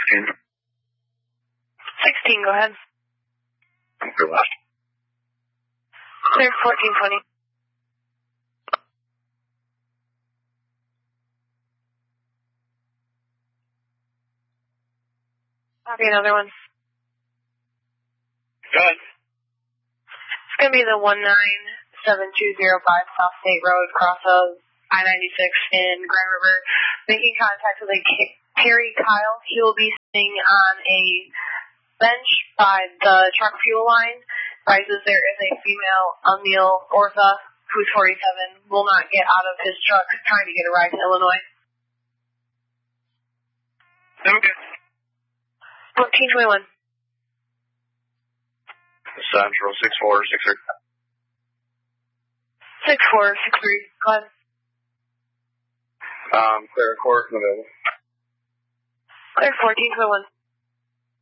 16, go ahead. Clear left. Clear 1420. Copy another one. Go ahead. It's going to be the 197-205 South State Road, cross of I-96 in Grand River. Making contact with a Terry Kyle. He will be sitting on a bench by the truck fuel line. Rises there is a female, Emil Ortha, who's 47, will not get out of his truck trying to get a ride to Illinois. Okay. 1421. Central 6463. 6463. Go ahead. Clear court available. Clear 1421.